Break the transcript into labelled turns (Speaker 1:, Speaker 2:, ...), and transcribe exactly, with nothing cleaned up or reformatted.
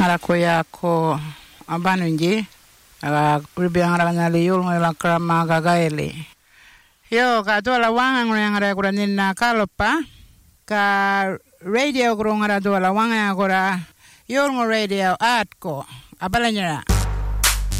Speaker 1: harakoya ko abanunji aga urbiang rangali yul ngala krama gagaeli yo ka to la wanga ngara kura ninna kalopa ka radio kura ngara to la wanga kura yul ngo radio at ko abalanya